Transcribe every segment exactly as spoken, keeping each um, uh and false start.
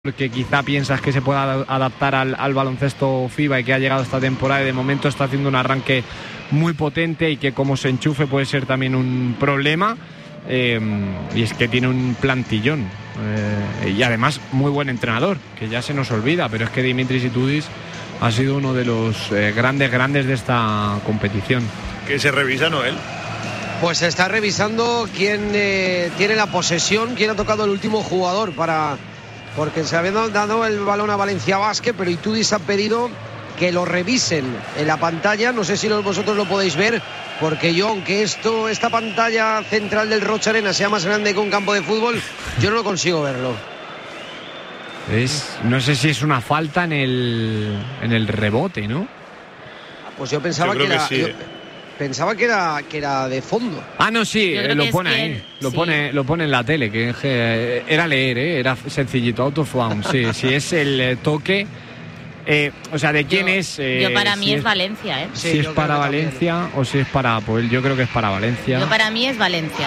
que quizá piensas que se pueda adaptar al, al baloncesto FIBA y que ha llegado esta temporada y de momento está haciendo un arranque muy potente y que como se enchufe puede ser también un problema, eh, y es que tiene un plantillón, eh, y además muy buen entrenador, que ya se nos olvida, pero es que Dimitris Itoudis ha sido uno de los eh, grandes grandes de esta competición. ¿Qué se revisa, Noel? Pues se está revisando quién eh, tiene la posesión, quién ha tocado el último jugador para... Porque se había dado el balón a Valencia Basket, pero Itoudis ha pedido que lo revisen en la pantalla. No sé si vosotros lo podéis ver, porque yo, aunque esto, esta pantalla central del Rocha Arena sea más grande que un campo de fútbol, yo no lo consigo verlo. Es, no sé si es una falta en el, en el rebote, ¿no? Pues yo pensaba yo que creo era... que sí. yo, Pensaba que era, que era de fondo. Ah, no, sí, eh, lo pone ahí. que, Lo, sí. pone, lo pone en la tele, que eh, era leer, ¿eh? Era sencillito, out of bounds. Sí, sí, es el eh, toque. Eh, o sea, ¿de quién yo, es? Eh, yo para si mí es, es Valencia, ¿eh? Si Sí, es yo para creo que Valencia también. o si es para Apoel. Yo creo que es para Valencia. Yo para mí es Valencia.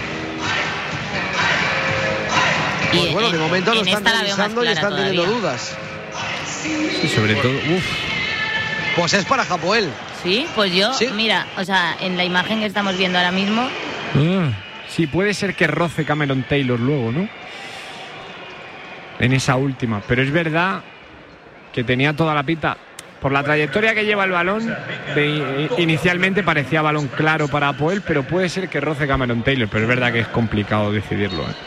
Pues Y bueno, en, de momento lo en están esta la veo más revisando y clara están teniendo todavía. dudas. Sí, sobre todo, uf. Pues es para Hapoel. Sí, pues yo, Sí. mira, o sea, en la imagen que estamos viendo ahora mismo, Ah, sí, puede ser que roce Cameron Taylor luego, ¿no? En esa última. Pero es verdad que tenía toda la pinta. Por la trayectoria que lleva el balón, de, inicialmente parecía balón claro para Apoel, pero puede ser que roce Cameron Taylor. Pero es verdad que es complicado decidirlo, ¿eh?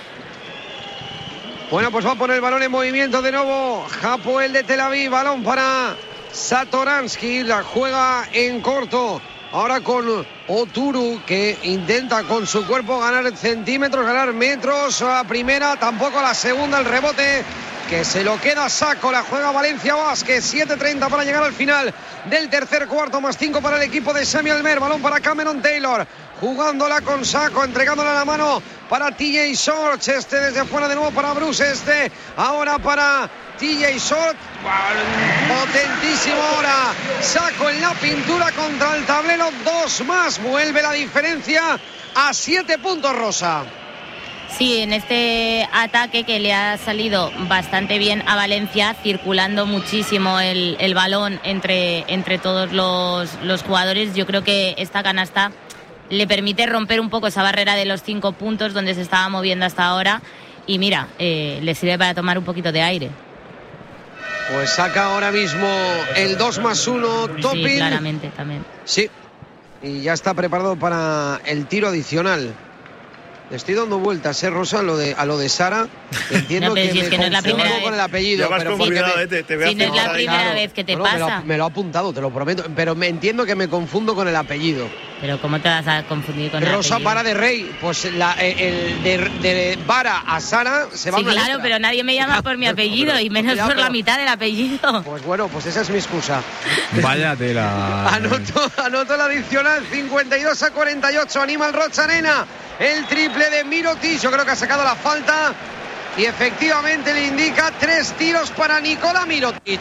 Bueno, pues va a poner el balón en movimiento de nuevo Hapoel de Tel Aviv. Balón para Satoransky, la juega en corto. Ahora con Oturu, que intenta con su cuerpo ganar centímetros, ganar metros. A la primera, tampoco a la segunda, el rebote que se lo queda Saco. La juega Valencia Basket. siete treinta para llegar al final del tercer cuarto, más cinco para el equipo de Sami Almer. Balón para Cameron Taylor, jugándola con Saco, entregándola la mano para T J Shorts. Este desde fuera de nuevo para Bruce. Este ahora para T J Short, potentísimo ahora, Saco en la pintura contra el tablero, dos más, vuelve la diferencia a siete puntos, Rosa. sí, en este ataque que le ha salido bastante bien a Valencia, circulando muchísimo el, el balón entre, entre todos los, los jugadores, yo creo que esta canasta le permite romper un poco esa barrera de los cinco puntos donde se estaba moviendo hasta ahora, y mira, eh, le sirve para tomar un poquito de aire. Pues saca ahora mismo el dos más uno, Topping. Sí, claramente también. Sí, y ya está preparado para el tiro adicional. Le estoy dando vueltas, ¿eh, Rosa? A lo de, a lo de Sara. Entiendo No, pero que si es me que no es la confundo primera con vez. el apellido. Ya vas pero con porque cuidado, me- eh, te, te voy a Si no es hacer la ahí. primera Claro. vez que te No, no, me lo, pasa. me lo ha apuntado, te lo prometo. Pero me entiendo que me confundo con el apellido. Pero ¿cómo te vas a confundir con el Rosa apellido? Vara de Rey. Pues la, eh, el de, de Vara a Sara se va Sí, una claro, letra. pero nadie me llama por mi apellido y menos Ya, por la pero- mitad del apellido. Pues bueno, pues esa es mi excusa. Vaya tela. Anotó, anotó la adicional, cincuenta y dos a cuarenta y ocho, anima el Rocha Arena. El triple de Mirotic, yo creo que ha sacado la falta y efectivamente le indica tres tiros para Nikola Mirotic.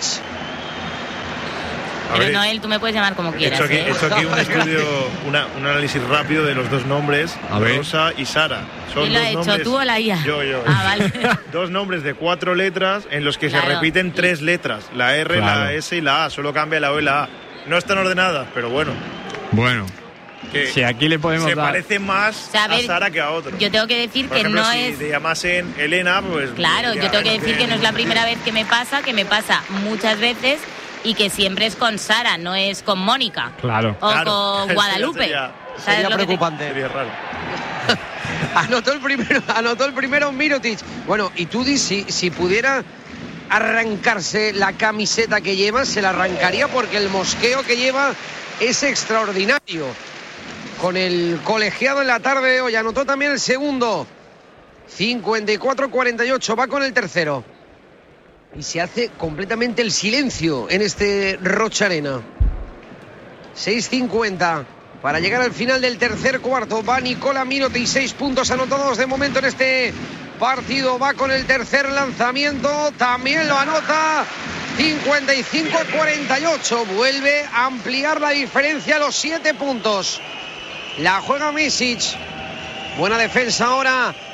A Pero ver, Noel, tú me puedes llamar como He quieras. hecho aquí, ¿eh? he hecho aquí un estudio, una- un análisis rápido de los dos nombres, A ver. Rosa y Sara. Son ¿Quién lo dos ha hecho, nombres, tú o la I A? Yo, yo. Ah, vale. Dos nombres de cuatro letras en los que Claro. se repiten tres letras, la R, Claro. la S y la A, solo cambia la O y la A. No están ordenadas, pero bueno, Bueno, que si aquí le podemos se dar... parece más O sea, a a ver, Sara que a otro. Yo tengo que decir Por que ejemplo, no si es... te llamasen Elena, pues... Claro, diría, yo tengo que bueno, decir que no es la primera vez que me pasa, que me pasa muchas veces y que siempre es con Sara, no es con Mónica. Claro. O Claro, con eso ya Guadalupe. sería- ¿Sabes Sería lo que te- preocupante. Sería raro. Anotó el primero, anotó el primero Mirotic. Bueno, y tú di, si, si pudiera arrancarse la camiseta que lleva, se la arrancaría porque el mosqueo que lleva es extraordinario. Con el colegiado en la tarde hoy anotó también el segundo. cincuenta y cuatro a cuarenta y ocho, va con el tercero. Y se hace completamente el silencio en este Rocha Arena. seis cincuenta para llegar al final del tercer cuarto. Va Nikola Mirotic, seis puntos anotados de momento en este partido. Va con el tercer lanzamiento, también lo anota. cincuenta y cinco a cuarenta y ocho, vuelve a ampliar la diferencia a los siete puntos. La juega Misic. Buena defensa ahora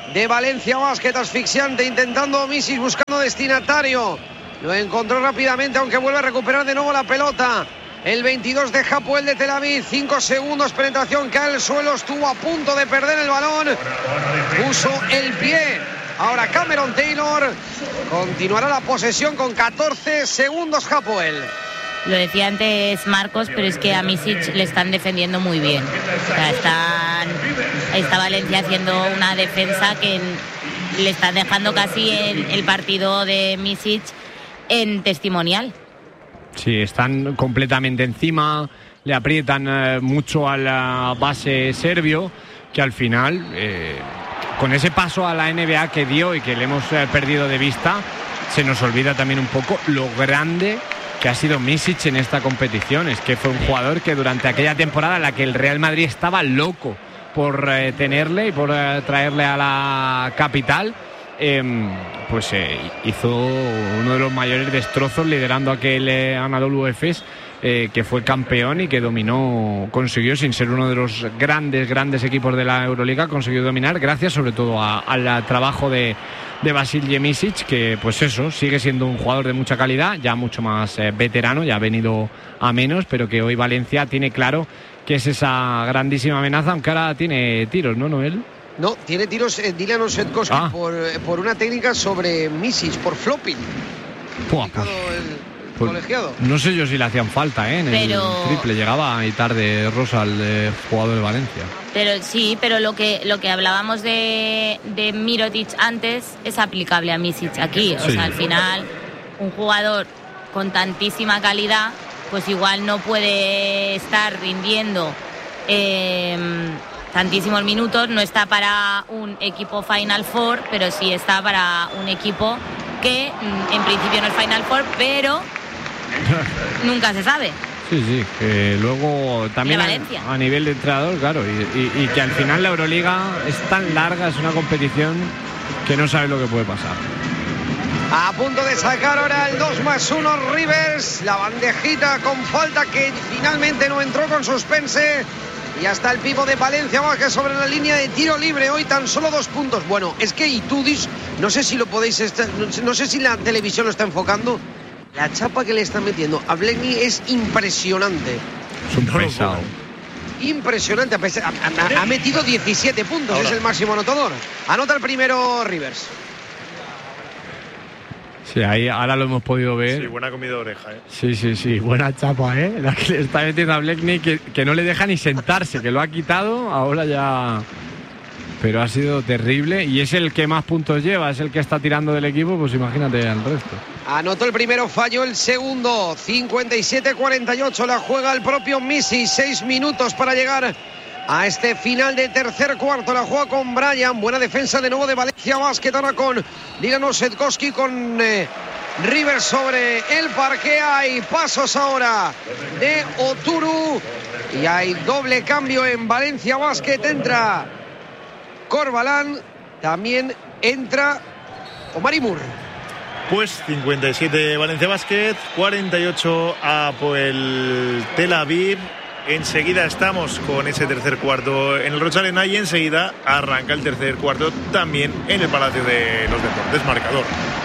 de Valencia Basket, asfixiante, intentando Misic, buscando destinatario. Lo encontró rápidamente, aunque vuelve a recuperar de nuevo la pelota. El veintidós de Hapoel de Tel Aviv, cinco segundos, penetración, cae al suelo, estuvo a punto de perder el balón, puso el pie. Ahora Cameron Taylor, continuará la posesión con catorce segundos Hapoel. Lo decía antes Marcos, pero es que a Misic le están defendiendo muy bien. O sea, están, está Valencia haciendo una defensa que le están dejando casi el, el partido de Misic en testimonial. Sí, están completamente encima, le aprietan eh, mucho a la base serbio, que al final, eh, con ese paso a la N B A que dio y que le hemos eh, perdido de vista, se nos olvida también un poco lo grande que ha sido Misic en esta competición. Es que fue un jugador que durante aquella temporada en la que el Real Madrid estaba loco por eh, tenerle y por eh, traerle a la capital, Eh, pues eh, hizo uno de los mayores destrozos liderando aquel eh, Anadolu Efes, eh, que fue campeón y que dominó, consiguió, sin ser uno de los grandes grandes equipos de la Euroliga, consiguió dominar gracias sobre todo a, al trabajo de, de Vasilije Misic, que pues eso, sigue siendo un jugador de mucha calidad, ya mucho más eh, veterano, ya ha venido a menos, pero que hoy Valencia tiene claro que es esa grandísima amenaza, aunque ahora tiene tiros, ¿no, Noel? No, tiene tiros eh, Dylan Osetkowski ah. por, por una técnica sobre Misic, por flopping. Pua, pues, el pues, colegiado. No sé yo si le hacían falta, ¿eh? En pero... el triple. Llegaba ahí tarde Rosa, el de jugador de Valencia. Pero sí, pero lo que lo que hablábamos de, de Mirotic antes es aplicable a Misic aquí. O sí. sea, al final, un jugador con tantísima calidad, pues igual no puede estar rindiendo Eh, tantísimos minutos, no está para un equipo Final Four, pero sí está para un equipo que en principio no es Final Four, pero nunca se sabe. Sí, sí, que luego también a, a nivel de entrenador, claro, y, y, y que al final la Euroliga es tan larga, es una competición que no sabes lo que puede pasar. A punto de sacar ahora el dos más uno Rivers, la bandejita con falta que finalmente no entró con suspense. Y hasta el pivo de Valencia baja sobre la línea de tiro libre. Hoy tan solo dos puntos. Bueno, es que Itudis, no sé si lo podéis estar, no sé si la televisión lo está enfocando. La chapa que le están metiendo a Bledny es impresionante. Es un pesado. Impresionante. Ha, ha, ha metido diecisiete puntos. Ahora. Es el máximo anotador. Anota el primero Rivers. Sí, ahí ahora lo hemos podido ver. Sí, buena comida de oreja, ¿eh? Sí, sí, sí, buena chapa, ¿eh? La que le está metiendo a Bledny, que, que no le deja ni sentarse, que lo ha quitado, ahora ya... Pero ha sido terrible y es el que más puntos lleva, es el que está tirando del equipo, pues imagínate al resto. Anotó el primero, falló el segundo, cincuenta y siete cuarenta y ocho, la juega el propio Misic, seis minutos para llegar a este final de tercer cuarto, la juega con Bryan, buena defensa de nuevo de Valencia Basket, ahora con Dylan Osetkowski, con eh, Rivers sobre el parque, hay pasos ahora de Oturu y hay doble cambio en Valencia Basket, entra Corbalán, también entra Omari Moore. Pues cincuenta y siete Valencia Basket, cuarenta y ocho Hapoel Tel Aviv. Enseguida estamos con ese tercer cuarto en el Roch Arena y enseguida arranca el tercer cuarto también en el Palacio de los Deportes. Marcador.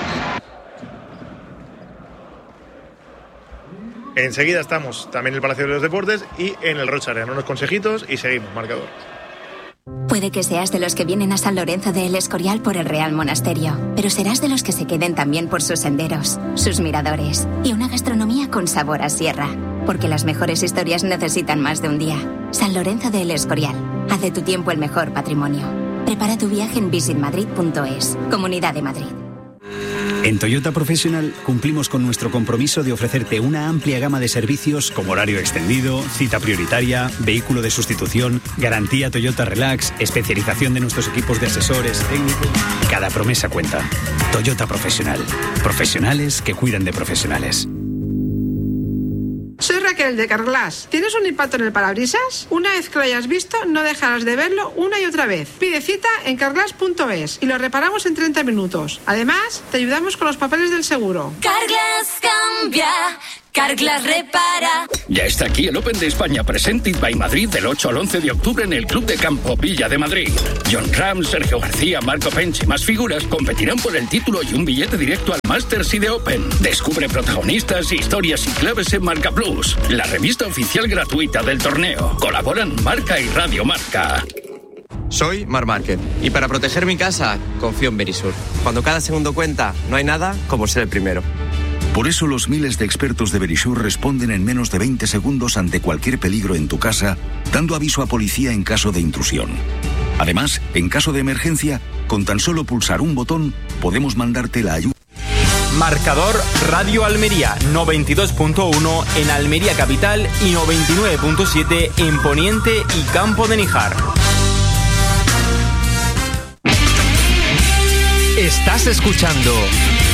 Enseguida estamos también en el Palacio de los Deportes y en el Roch Arena. Unos consejitos y seguimos. Marcador. Puede que seas de los que vienen a San Lorenzo de El Escorial por el Real Monasterio, pero serás de los que se queden también por sus senderos, sus miradores y una gastronomía con sabor a sierra. Porque las mejores historias necesitan más de un día. San Lorenzo de El Escorial. Haz de tu tiempo el mejor patrimonio. Prepara tu viaje en visit madrid punto es. Comunidad de Madrid. En Toyota Professional cumplimos con nuestro compromiso de ofrecerte una amplia gama de servicios como horario extendido, cita prioritaria, vehículo de sustitución, garantía Toyota Relax, especialización de nuestros equipos de asesores técnicos. Cada promesa cuenta. Toyota Professional. Profesionales que cuidan de profesionales. Soy Raquel de Carglass. ¿Tienes un impacto en el parabrisas? Una vez que lo hayas visto, no dejarás de verlo una y otra vez. Pide cita en carglass punto es y lo reparamos en treinta minutos. Además, te ayudamos con los papeles del seguro. Carglass cambia, Carglass repara. Ya está aquí el Open de España Presented by Madrid del ocho al once de octubre en el Club de Campo Villa de Madrid. John Ram, Sergio García, Marco Pench y más figuras competirán por el título y un billete directo al Masters y de Open. Descubre protagonistas, historias y claves en Marca Plus, la revista oficial gratuita del torneo. Colaboran Marca y Radio Marca. Soy Mar Márquez y para proteger mi casa confío en Verisur. Cuando cada segundo cuenta, no hay nada como ser el primero. Por eso los miles de expertos de Verisur responden en menos de veinte segundos ante cualquier peligro en tu casa, dando aviso a policía en caso de intrusión. Además, en caso de emergencia, con tan solo pulsar un botón, podemos mandarte la ayuda. Marcador Radio Almería noventa y dos punto uno en Almería Capital y noventa y nueve punto siete en Poniente y Campo de Níjar. Estás escuchando